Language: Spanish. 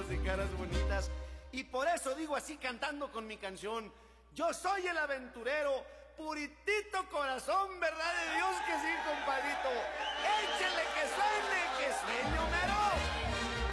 ojos y caras bonitas. Y por eso digo así cantando con mi canción: yo soy el aventurero, puritito corazón, verdad de Dios que sí, compadrito.